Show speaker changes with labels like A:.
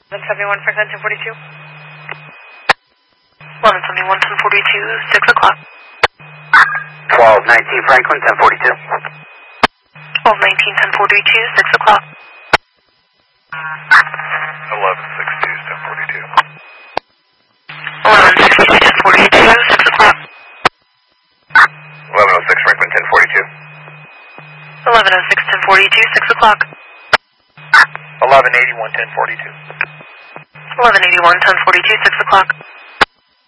A: 1171 Franklin 1042. 1171 1042, 6 o'clock.
B: 1219 Franklin 1042.
A: 1219 1042, 6 o'clock.
C: 1162 1042.
A: 1162 1042, 6 o'clock.
C: 1106 Franklin 1042.
A: 1106 1042, 6 o'clock.
C: 1181 1042.
A: 1181 1042, 6 o'clock.